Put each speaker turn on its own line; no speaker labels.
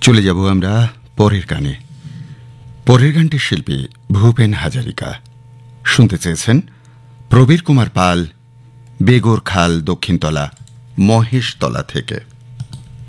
চলে যাব আমরা পরের গানে। পরের গানটির শিল্পী ভূপেন হাজারিকা। শুনতে চেয়েছেন প্রবীর কুমার পাল, বেগর খাল, দক্ষিণতলা, মহেশতলা থেকে।